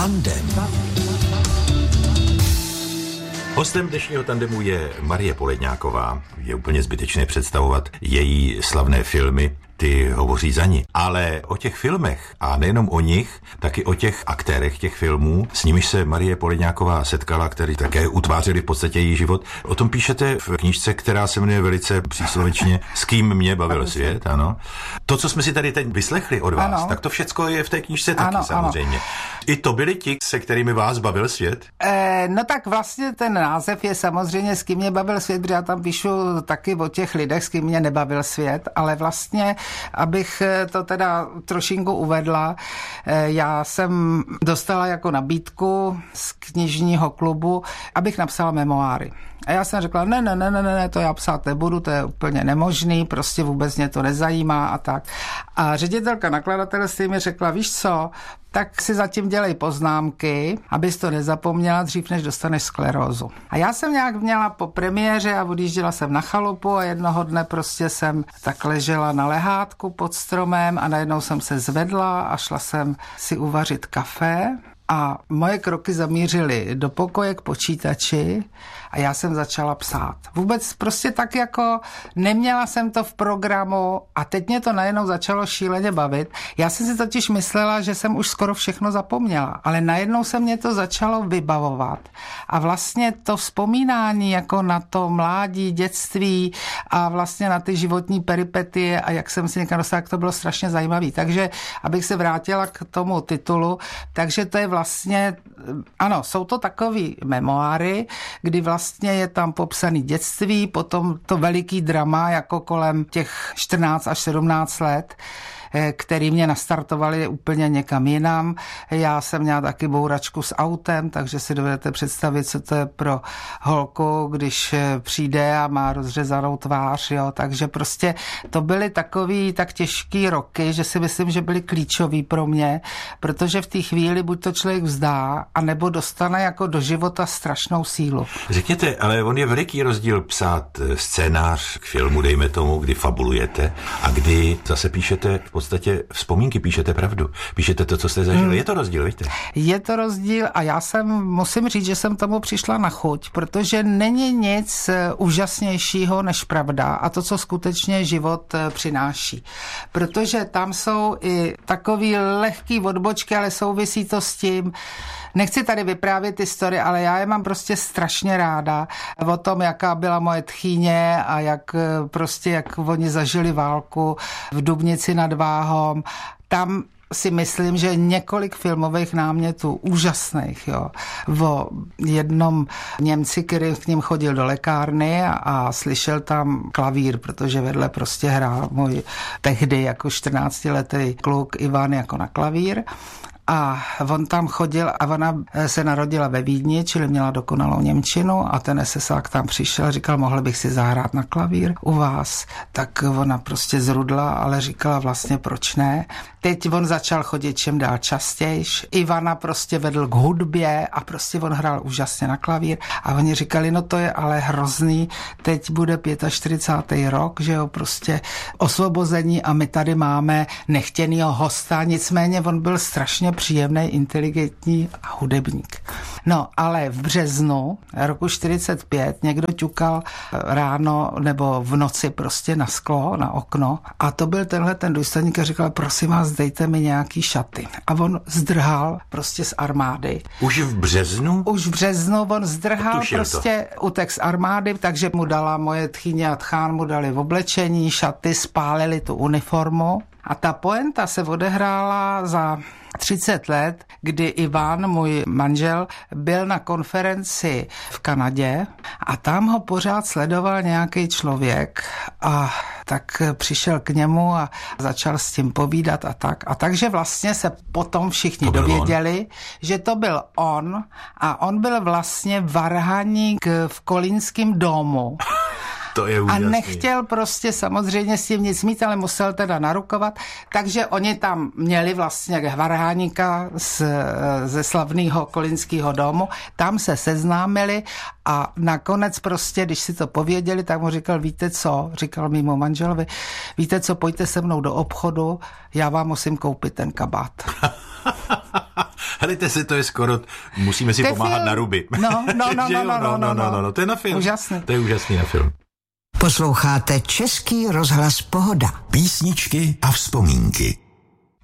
Tandem. Hostem dnešního tandemu je Marie Poledňáková. Je úplně zbytečné představovat její slavné filmy, ty hovoří za ní. Ale o těch filmech, a nejenom o nich, taky o těch aktérech těch filmů, s nimiž se Marie Poledňáková setkala, který také utvářeli v podstatě její život. O tom píšete v knížce, která se jmenuje velice příslovečně S kým mě bavil svět, ano. To, co jsme si tady teď vyslechli od vás, tak to všecko je v té knížce taky samozřejmě. I to byli ti, se kterými vás bavil svět? No tak vlastně ten název je samozřejmě S kým mě bavil svět, protože já tam píšu taky o těch lidech, s kým mě nebavil svět, ale vlastně, abych to teda trošinku uvedla, já jsem dostala jako nabídku z knižního klubu, abych napsala memoáry. A já jsem řekla, ne, to já psát nebudu, to je úplně nemožný, prostě vůbec mě to nezajímá a tak. A ředitelka nakladatelství mi řekla, víš co, tak si zatím dělej poznámky, abys to nezapomněla dřív, než dostaneš sklerózu. A já jsem nějak měla po premiéře a odjížděla jsem na chalupu a jednoho dne prostě jsem tak ležela na lehátku pod stromem a najednou jsem se zvedla a šla jsem si uvařit kafe. A moje kroky zamířily do pokoje k počítači a já jsem začala psát. Vůbec prostě tak jako neměla jsem to v programu a teď mě to najednou začalo šíleně bavit. Já jsem si totiž myslela, že jsem už skoro všechno zapomněla, ale najednou se mě to začalo vybavovat. A vlastně to vzpomínání jako na to mládí, dětství a vlastně na ty životní peripetie a jak jsem si někam dostala, to bylo strašně zajímavé. Takže abych se vrátila k tomu titulu, takže to je vlastně, ano, jsou to takový memoáry, kdy vlastně je tam popsaný dětství, potom to veliký drama, jako kolem těch 14 až 17 let, který mě nastartovali úplně někam jinam. Já jsem měla taky bouračku s autem, takže si dovedete představit, co to je pro holku, když přijde a má rozřezanou tvář, jo. Takže prostě to byly takový tak těžký roky, že si myslím, že byly klíčový pro mě, protože v té chvíli buď to člověk vzdá, anebo dostane jako do života strašnou sílu. Řekněte, ale on je veliký rozdíl psát scénář k filmu, dejme tomu, kdy fabulujete a kdy zase píšete v podstatě vzpomínky, píšete pravdu. Píšete to, co jste zažili. Je to rozdíl, víte? Je to rozdíl a já musím říct, že jsem tomu přišla na chuť, protože není nic úžasnějšího než pravda a to, co skutečně život přináší. Protože tam jsou i takový lehký odbočky, ale souvisí to s tím. Nechci tady vyprávět historie, ale já je mám prostě strašně ráda o tom, jaká byla moje tchýně a jak oni zažili válku v Dubnici nad Váhom. Tam si myslím, že několik filmových námětů úžasných, jo. O jednom Němci, který k ním chodil do lékárny a slyšel tam klavír, protože vedle prostě hrál můj tehdy jako 14letý kluk Ivan jako na klavír. A on tam chodil a ona se narodila ve Vídni, čili měla dokonalou němčinu a ten esesák tam přišel a říkal, mohl bych si zahrát na klavír u vás. Tak ona prostě zrudla, ale říkala vlastně, proč ne. Teď on začal chodit čím dál častějš. Ivana prostě vedl k hudbě a prostě on hrál úžasně na klavír a oni říkali, no to je ale hrozný, teď bude 45. rok, že jo, prostě osvobození a my tady máme nechtěnýho hosta, nicméně on byl strašně příjemný, inteligentní a hudebník. No, ale v březnu roku 45 někdo ťukal ráno nebo v noci prostě na sklo, na okno a to byl ten důstojník a říkal, prosím vás, dejte mi nějaký šaty. A on zdrhal prostě z armády. Už v březnu? Už v březnu on zdrhal prostě, utek z armády, takže mu dala moje tchýně a tchán mu dali v oblečení, šaty, spálili tu uniformu. A ta poenta se odehrála za 30 let, kdy Ivan, můj manžel, byl na konferenci v Kanadě a tam ho pořád sledoval nějaký člověk a tak přišel k němu a začal s tím povídat a tak. A takže vlastně se potom všichni dověděli, že to byl on a on byl vlastně varhaník v Kolínském domu. To je úžasný. A nechtěl prostě samozřejmě s tím nic mít, ale musel teda narukovat. Takže oni tam měli vlastně varháníka ze slavného Kolínského domu. Tam se seznámili a nakonec prostě, když si to pověděli, tak mu říkal, víte co, říkal mému manželovi, víte co, pojďte se mnou do obchodu, já vám musím koupit ten kabát. Helejte se, to je skoro, musíme si pomáhat na ruby. No, to je na film. Úžasný. To je úžasný na film. Posloucháte Český rozhlas Pohoda. Písničky a vzpomínky.